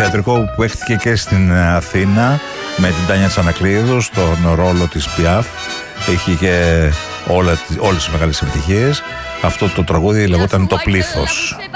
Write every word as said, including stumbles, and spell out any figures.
θεατρικό που παίχτηκε και στην Αθήνα με την Τάνια Τσανακλείδου στον ρόλο της Πιάφ. Έχει και όλα, όλες τις μεγάλες επιτυχίες. Αυτό το τραγούδι λεγόταν «Το Πλήθος».